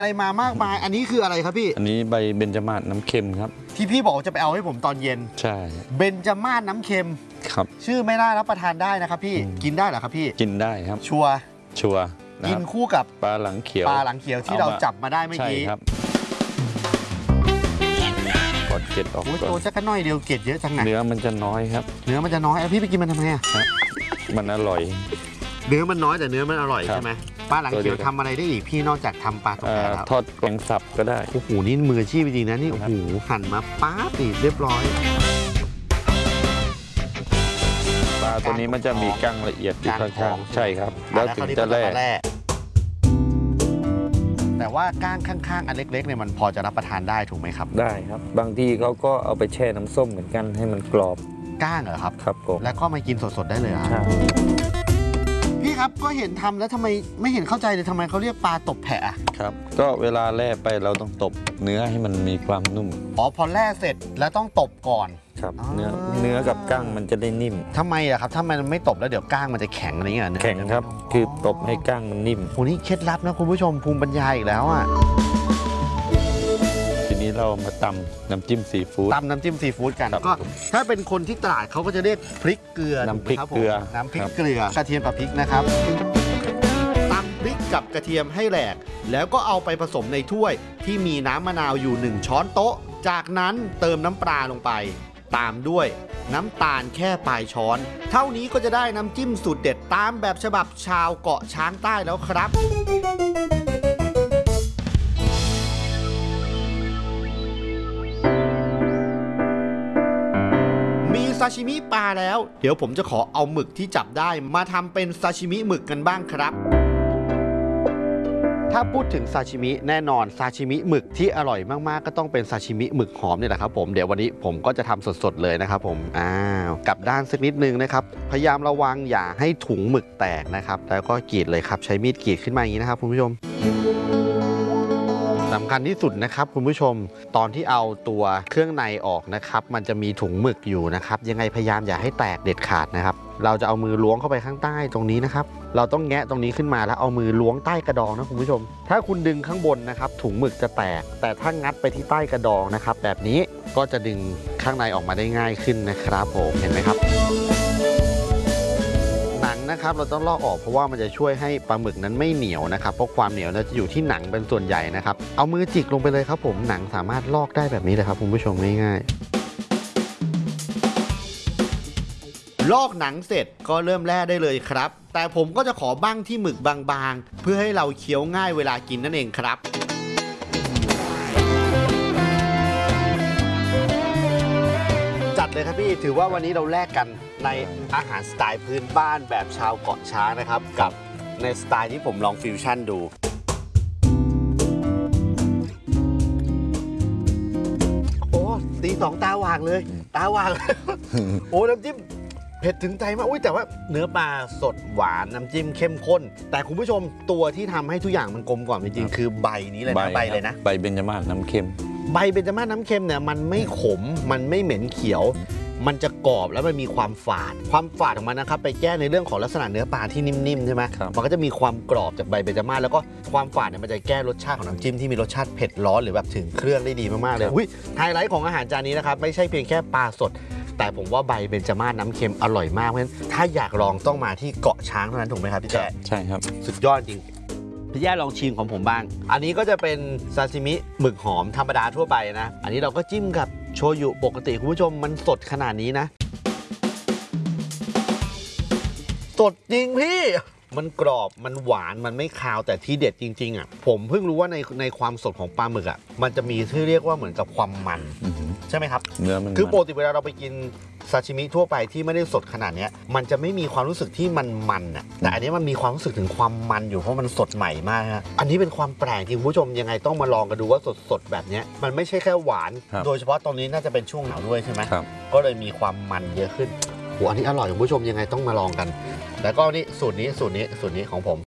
อะไรมามากมายอันนี้คืออะไรครับพี่อันนี้ใบเบญจมาศน้ำเค็มครับที่พี่บอกจะไปเอาให้ผมตอนเย็นใช่เบญจมาศน้ำเค็มครับชื่อไม่น่ารับประทานได้นะครับพี่กินได้เหรอครับพี่กินได้ครับชัวกินคู่กับปลาหลังเขียวที่เราจับมาได้เมื่อกี้ใช่ครับกดเกล็ดออกตัวจะกันน้อยเดียวเกล็ดเยอะจังไงเนื้อมันจะน้อยครับเนื้อมันจะน้อยพี่ไปกินมันทำไมอ่ะมันอร่อยเนื้อมันน้อยแต่เนื้อมันอร่อยใช่ไหมปลาหลังเขียวทำอะไรได้อีกพี่นอกจากทำปลาตกแผ่แล้วทอดแกงสับก็ได้โอ้โหนี่มืออาชีพจริงนะนี่โอ้โหหั่นมาป๊าบติดเรียบร้อยปลาตัวนี้มันจะมีก้างละเอียดอยู่ข้างๆใช่ครับแล้วถึงจะแล่แต่ว่าก้างข้างๆอันเล็กๆเนี่ยมันพอจะรับประทานได้ถูกไหมครับได้ครับบางทีเขาก็เอาไปแช่น้ำส้มเหมือนกันให้มันกรอบก้างเหรอครับครับผมแล้วก็มากินสดๆได้เลยครับพี่ครับก็เห็นทำแล้วทำไมไม่เห็นเข้าใจเลยทำไมเขาเรียกปลาตบแผะครับก็เวลาแล่ไปเราต้องตบเนื้อให้มันมีความนุ่มพอแล่เสร็จแล้วต้องตบก่อนครับเนื้อกับก้างมันจะได้นิ่มทำไมอะครับถ้ามันไม่ตบแล้วเดี๋ยวก้างมันจะแข็งอะไรเงี้ยแข็งครับคือตบให้ก้างมันนิ่มโหนี่เคล็ดลับนะคุณผู้ชมภูมิปัญญาอีกแล้วอะทีนี้เรามาตำน้ำจิ้มซีฟู้ดกันก็ถ้าเป็นคนที่ตราดเขาก็จะเรียกพริกเกลือน้ำพริกเกลือกระเทียมกับพริกนะครับตำพริกกับกระเทียมให้แหลกแล้วก็เอาไปผสมในถ้วยที่มีน้ำมะนาวอยู่1ช้อนโต๊ะจากนั้นเติมน้ำปลาลงไปตามด้วยน้ำตาลแค่ปลายช้อนเท่านี้ก็จะได้น้ำจิ้มสูตรเด็ดตามแบบฉบับชาวเกาะช้างใต้แล้วครับมีซาชิมิปลาแล้วเดี๋ยวผมจะขอเอาหมึกที่จับได้มาทำเป็นซาชิมิหมึกกันบ้างครับถ้าพูดถึงซาชิมิแน่นอนซาชิมิหมึกที่อร่อยมากๆก็ต้องเป็นซาชิมิหมึกหอมนี่แหละครับผมเดี๋ยววันนี้ผมก็จะทำสดๆเลยนะครับผมกลับด้านสักนิดนึงนะครับพยายามระวังอย่าให้ถุงหมึกแตกนะครับแล้วก็กรีดเลยครับใช้มีดกรีดขึ้นมาอย่างนี้นะครับคุณผู้ชมสำคัญที่สุดนะครับคุณผู้ชมตอนที่เอาตัวเครื่องในออกนะครับมันจะมีถุงหมึกอยู่นะครับยังไงพยายามอย่าให้แตกเด็ดขาดนะครับเราจะเอามือล้วงเข้าไปข้างใต้ตรงนี้นะครับเราต้องแงะตรงนี้ขึ้นมาแล้วเอามือล้วงใต้กระดองนะคุณผู้ชมถ้าคุณดึงข้างบนนะครับถุงหมึกจะแตกแต่ถ้างัดไปที่ใต้กระดองนะครับแบบนี้ก็จะดึงข้างในออกมาได้ง่ายขึ้นนะครับผมเห็นไหมครับหนังนะครับเราต้องลอกออกเพราะว่ามันจะช่วยให้ปลาหมึกนั้นไม่เหนียวนะครับเพราะความเหนียวจะอยู่ที่หนังเป็นส่วนใหญ่นะครับเอามือจิกลงไปเลยครับผมหนังสามารถลอกได้แบบนี้เลยครับคุณผู้ชมง่ายๆลอกหนังเสร็จก็เริ่มแล่ได้เลยครับแต่ผมก็จะขอบั้งที่หมึกบางๆเพื่อให้เราเคี้ยวง่ายเวลากินนั่นเองครับจัดเลยครับพี่ถือว่าวันนี้เราแลกกันในอาหารสไตล์พื้นบ้านแบบชาวเกาะช้างนะครับกับในสไตล์ที่ผมลองฟิวชั่นดูโอ้ตีสองตาหวางเลยตาหวางโอ้น้ำจิ้มเผ็ดถึงใจมากอุ้ยแต่ว่าเนื้อปลาสดหวานน้ำจิ้มเข้มข้นแต่คุณผู้ชมตัวที่ทำให้ทุกอย่างมันกลมกล่อมจริงๆคือใบนี้เลยนะใบเลยนะใบเบญจมาศน้ำเค็มใบเบญจมาศน้ำเค็มเนี่ยมันไม่ขมมันไม่เหม็นเขียวมันจะกรอบแล้วมันมีความฝาดของมันนะครับไปแก้ในเรื่องของลักษณะเนื้อปลาที่นิ่มๆใช่ไหมมันก็จะมีความกรอบจากใบเบญจมาศแล้วก็ความฝาดเนี่ยมันจะแก้รสชาติของน้ำจิ้มที่มีรสชาติเผ็ดร้อนหรือแบบถึงเครื่องได้ดีมากๆเลยไฮไลท์ของอาหารจานนี้นะครับไม่ใช่เพียงแค่ปลาสดแต่ผมว่าใบเบญจมาศน้ำเค็มอร่อยมากเพราะฉะนั้นถ้าอยากลองต้องมาที่เกาะช้างเท่านั้นถูกไหมครับพี่แจ๊ใช่ครับสุดยอดจริงพี่แย่ลองชิมของผมบ้างอันนี้ก็จะเป็นซาซิมิหมึกหอมธรรมดาทั่วไปนะอันนี้เราก็จิ้มกับโชยุปกติคุณผู้ชมมันสดขนาดนี้นะสดจริงพี่มันกรอบมันหวานมันไม่คาวแต่ที่เด็ดจริงๆอ่ะผมเพิ่งรู้ว่าในความสดของปลาหมึกอ่ะมันจะมีที่เรียกว่าเหมือนกับความมันใช่ไหมครับเนื้อมันคือปกติเวลาเราไปกินซาชิมิทั่วไปที่ไม่ได้สดขนาดนี้มันจะไม่มีความรู้สึกที่มันอ่ะแต่อันนี้มันมีความรู้สึกถึงความมันอยู่เพราะมันสดใหม่มากฮะอันนี้เป็นความแปลกที่คุณผู้ชมยังไงต้องมาลองกันดูว่าสดแบบนี้มันไม่ใช่แค่หวานโดยเฉพาะตอนนี้น่าจะเป็นช่วงหนาวด้วยใช่ไหมก็เลยมีความมันเยอะขึ้นโอ้อันนี้อร่อยคุณผู้ชมยังไงต้องมาลองกันแล้วก็นี่สูตรนี้ของผม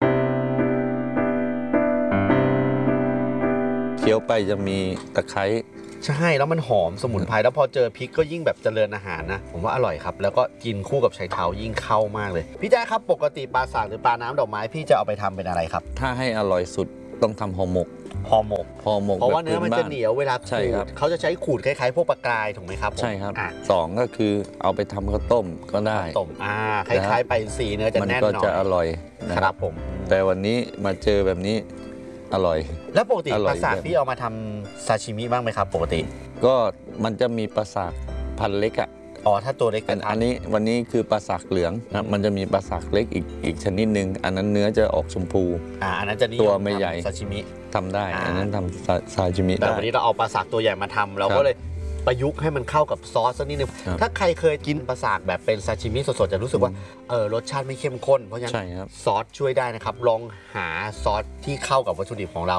เคี้ยวไปจะมีตะไคร้ใช่แล้วมันหอมสมุนไพรแล้วพอเจอพริกก็ยิ่งแบบเจริญอาหารนะผมว่าอร่อยครับแล้วก็กินคู่กับไชเท้ายิ่งเข้ามากเลยพี่แจ๊คครับปกติปลาสากหรือปลาน้ำดอกไม้พี่จะเอาไปทำเป็นอะไรครับถ้าให้อร่อยสุดต้องทำห่อหมกห่อหมก เพราะว่าแบบเนื้อมันพื้จะเหนียวเวลาขูใช่ครัดบเขาจะใช้ขูดคล้ายๆพวกปลากรายถูกไหมครับผมใช่ครับอ่ะ 2ก็คือเอาไปทำข้าวต้มก็ได้ต้มคล้ายๆไปสีเนื้อจะมันแน่นก็หน่อจะยอร่อยนะคครัรับบ ผมแต่วันนี้มาเจอแบบนี้อร่อยแล้วปกติอปร่อยลาสากแบบพี่เอามาทำซาชิมิบ้างไหมครับปกติก็มันจะมีปลาสากพันธุ์เล็กอ่ะอ๋อถ้าตัวเล็กจะทำอันนี้วันนี้คือปลาสากเหลืองนะมันจะมีปลาสากเล็กอีกชนิดหนึ่งอันนั้นเนื้อจะออกชมพูอันนั้นจะนิยมตัวไม่ใหญ่ทำซาชิมิทำได้ อันนั้นทำซาชิมิแต่ได้วันนี้เราเอาปลาสากตัวใหญ่มาทำเราครัก็บเลยประยุกต์ให้มันเข้ากับซอสสักนิดนึงครับถ้าใครเคยกินปลาสากแบบเป็นซาชิมิสดๆจะรู้สึกว่ารสชาติไม่เข้มข้นเพราะฉะนั้นใช่ครับซอสช่วยได้นะครับ ลองหาซอสที่เข้ากับวัตถุดิบของเรา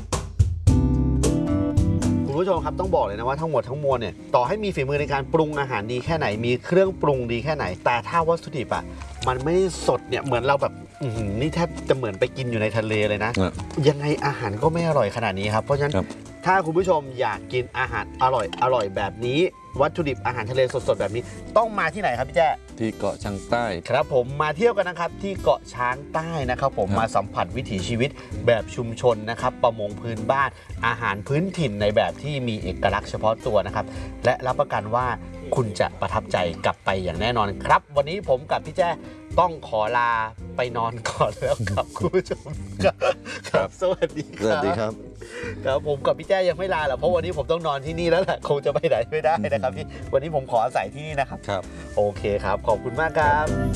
คุณผู้ชมครับต้องบอกเลยนะว่าทั้งหมดทั้งมวลเนี่ยต่อให้มีฝีมือในการปรุงอาหารดีแค่ไหนมีเครื่องปรุงดีแค่ไหน แต่ถ้าวัตถุดิบอ่ะมันไม่ได้สดเนี่ยเหมือนเราแบบนี่แทบจะเหมือนไปกินอยู่ในทะเลเลยนะ ยังไงอาหารก็ไม่อร่อยขนาดนี้ครับเพราะฉะนั้นครับถ้าคุณผู้ชมอยากกินอาหารอร่อยแบบนี้ วัตถุดิบอาหารทะเลสดๆแบบนี้ต้องมาที่ไหนครับพี่แจ้ที่เกาะชังใต้ครับผมมาเที่ยวกันนะครับที่เกาะช้างใต้นะครับผมครับมาสัมผัสวิถีชีวิตแบบชุมชนนะครับประมงพื้นบ้านอาหารพื้นถิ่นในแบบที่มีเอกลักษณ์เฉพาะตัวนะครับและรับประกันว่าคุณจะประทับใจกลับไปอย่างแน่นอนครับ วันนี้ผมกับพี่แจ้ต้องขอลาไปนอนก่อนแล้วครับคุณผู้ชมครับสวัสดีครับสวัสดีครับครับผมกับพี่แจ้ยังไม่ลาหรอกเพราะวันนี้ผมต้องนอนที่นี่แล้วแหละคงจะไปไหนไม่ได้นะครับพี่วันนี้ผมขออาศัยที่นี่นะครับครับโอเคครับขอบคุณมากครับ